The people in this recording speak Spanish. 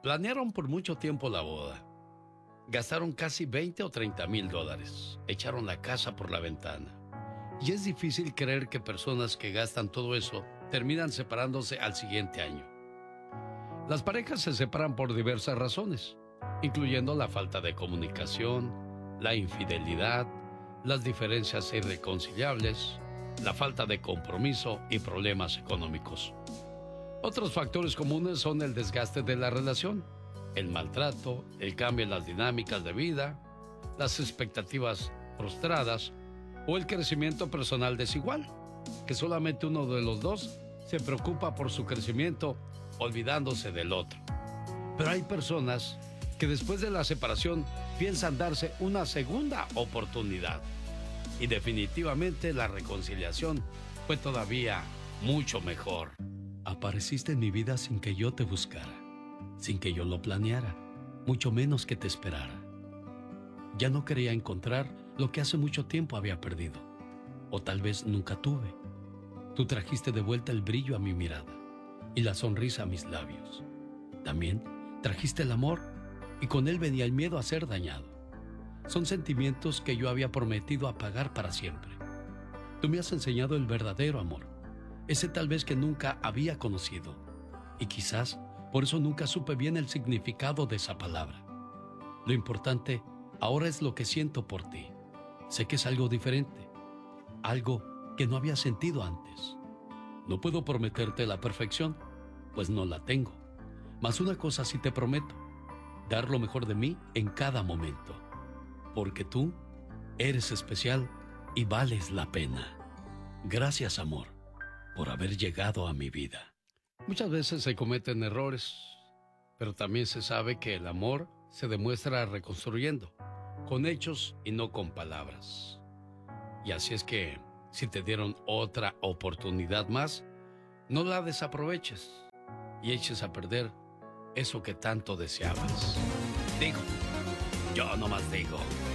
Planearon por mucho tiempo la boda. Gastaron casi 20 o 30 mil dólares. Echaron la casa por la ventana. Y es difícil creer que personas que gastan todo eso terminan separándose al siguiente año. Las parejas se separan por diversas razones, incluyendo la falta de comunicación, la infidelidad, las diferencias irreconciliables, la falta de compromiso y problemas económicos. Otros factores comunes son el desgaste de la relación, el maltrato, el cambio en las dinámicas de vida, las expectativas frustradas o el crecimiento personal desigual, que solamente uno de los dos se preocupa por su crecimiento olvidándose del otro. Pero hay personas que después de la separación piensan darse una segunda oportunidad. Y definitivamente la reconciliación fue todavía mucho mejor. Apareciste en mi vida sin que yo te buscara, sin que yo lo planeara, mucho menos que te esperara. Ya no quería encontrar lo que hace mucho tiempo había perdido, o tal vez nunca tuve. Tú trajiste de vuelta el brillo a mi mirada y la sonrisa a mis labios. También trajiste el amor y con él venía el miedo a ser dañado. Son sentimientos que yo había prometido apagar para siempre. Tú me has enseñado el verdadero amor, ese tal vez que nunca había conocido. Y quizás por eso nunca supe bien el significado de esa palabra. Lo importante ahora es lo que siento por ti. Sé que es algo diferente, algo que no había sentido antes. No puedo prometerte la perfección, pues no la tengo. Mas una cosa sí te prometo, dar lo mejor de mí en cada momento. Porque tú eres especial y vales la pena. Gracias, amor, por haber llegado a mi vida. Muchas veces se cometen errores, pero también se sabe que el amor se demuestra reconstruyendo, con hechos y no con palabras. Y así es que, si te dieron otra oportunidad más, no la desaproveches y eches a perder eso que tanto deseabas. Digo, yo nomás digo.